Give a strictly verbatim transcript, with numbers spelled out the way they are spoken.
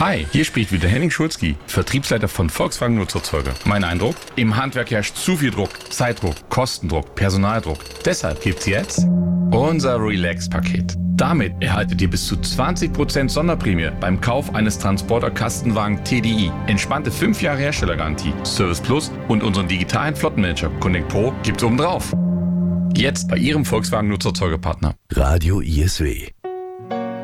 Hi, hier spricht wieder Henning Schulzki, Vertriebsleiter von Volkswagen Nutzerzeuger. Mein Eindruck? Im Handwerk herrscht zu viel Druck, Zeitdruck, Kostendruck, Personaldruck. Deshalb gibt's jetzt unser Relax-Paket. Damit erhaltet ihr bis zu zwanzig Prozent Sonderprämie beim Kauf eines Transporter-Kastenwagen T D I. Entspannte fünf Jahre Herstellergarantie, Service Plus und unseren digitalen Flottenmanager Connect Pro gibt's obendrauf. Jetzt bei Ihrem Volkswagen Nutzerzeugerpartner. Radio I S W.